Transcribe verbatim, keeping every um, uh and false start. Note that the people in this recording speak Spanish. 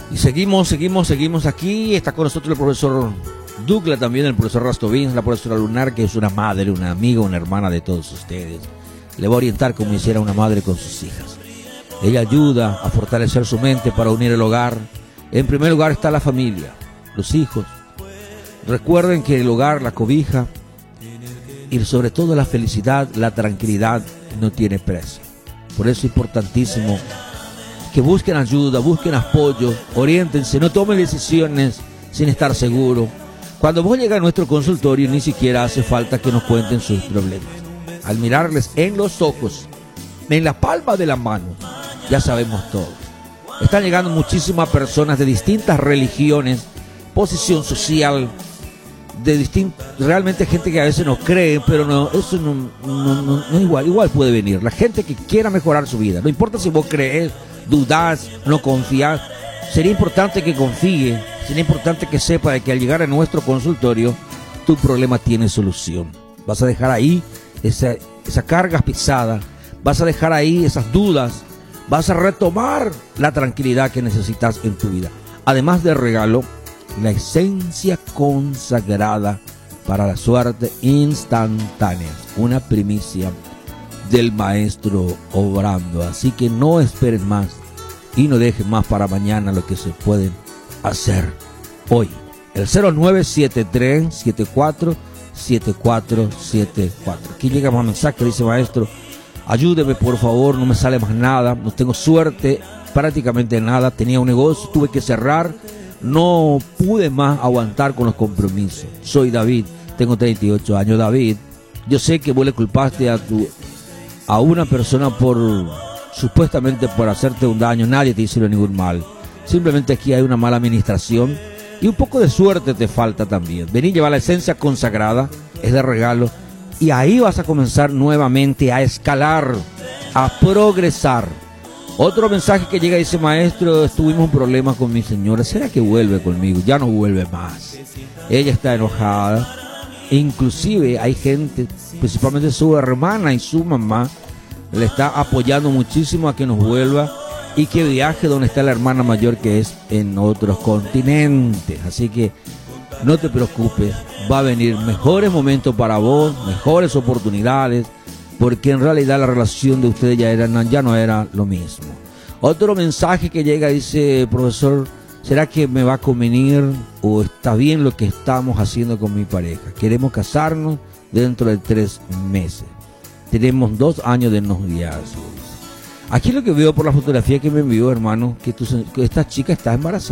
Y seguimos, seguimos, seguimos aquí. Está con nosotros el profesor Douglas, también el profesor Rastovins, la profesora Lunar, que es una madre, una amiga, una hermana de todos ustedes. Le va a orientar como hiciera una madre con sus hijas. Ella ayuda a fortalecer su mente para unir el hogar. En primer lugar está la familia, los hijos. Recuerden que el hogar, la cobija y sobre todo la felicidad, la tranquilidad no tiene precio. Por eso es importantísimo que busquen ayuda, busquen apoyo, oriéntense, no tomen decisiones sin estar seguros. Cuando vos llegas a nuestro consultorio ni siquiera hace falta que nos cuenten sus problemas. Al mirarles en los ojos, en la palma de la mano, ya sabemos todo. Están llegando muchísimas personas de distintas religiones, posición social, de distin- realmente gente que a veces no cree, pero no, eso no, no, no, no es igual, igual puede venir. La gente que quiera mejorar su vida, no importa si vos crees, dudás, no confías, sería importante que confíe, sería importante que sepa de que al llegar a nuestro consultorio, tu problema tiene solución. Vas a dejar ahí esa, esa carga pesada, vas a dejar ahí esas dudas, vas a retomar la tranquilidad que necesitas en tu vida. Además del regalo, la esencia consagrada para la suerte instantánea, una primicia del maestro obrando. Así que no esperes más y no dejes más para mañana lo que se puede hacer hoy. El cero nueve siete tres siete cuatro siete cuatro siete cuatro. Aquí llega más mensaje, dice: maestro, ayúdeme por favor, no me sale más nada, no tengo suerte, prácticamente nada, tenía un negocio, tuve que cerrar, no pude más aguantar con los compromisos. Soy David, tengo treinta y ocho años. David, yo sé que vos le culpaste a tu a una persona por supuestamente por hacerte un daño. Nadie te hizo ningún mal, simplemente aquí hay una mala administración y un poco de suerte te falta también. Vení, llevar la esencia consagrada, es de regalo, y ahí vas a comenzar nuevamente a escalar, a progresar. Otro mensaje que llega dice: maestro, tuvimos un problema con mi señora, ¿será que vuelve conmigo? Ya no vuelve más, ella está enojada. Inclusive hay gente, principalmente su hermana y su mamá, le está apoyando muchísimo a que nos vuelva y que viaje donde está la hermana mayor, que es en otros continentes. Así que no te preocupes, va a venir mejores momentos para vos, mejores oportunidades, porque en realidad la relación de ustedes ya, era, ya no era lo mismo. Otro mensaje que llega dice: profesor, ¿será que me va a convenir o está bien lo que estamos haciendo con mi pareja? Queremos casarnos dentro de tres meses. Tenemos dos años de noviazgo. Aquí lo que veo por la fotografía que me envió, hermano, que, tu, que esta chica está embarazada.